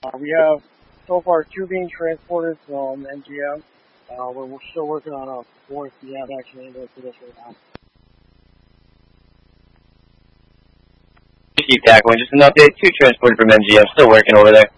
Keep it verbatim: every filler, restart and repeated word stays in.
Uh, we have so far two being transported from M G M. Uh, we're, we're still working on a fourth. We have actually into for this right now. Keep tackling. Just an update. Two transported from M G M. Still working over there.